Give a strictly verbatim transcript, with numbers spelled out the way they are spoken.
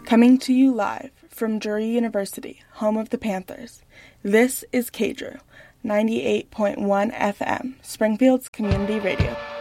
Coming to you live from Drury University, home of the Panthers, this is K D R U, ninety-eight point one F M, Springfield's community radio.